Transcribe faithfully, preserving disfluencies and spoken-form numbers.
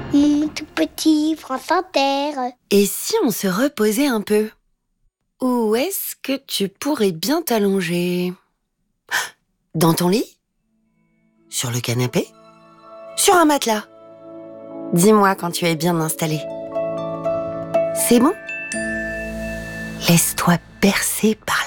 Mmh, tout petit, France Inter. Et si on se reposait un peu? Où est-ce que tu pourrais bien t'allonger? Dans ton lit? Sur le canapé? Sur un matelas? Dis-moi quand tu es bien installé. C'est bon? Laisse-toi bercer par